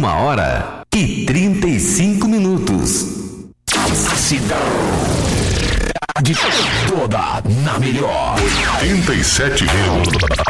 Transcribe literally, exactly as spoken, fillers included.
Uma hora e trinta e cinco minutos. A cidade toda na melhor. oitenta e sete vírgula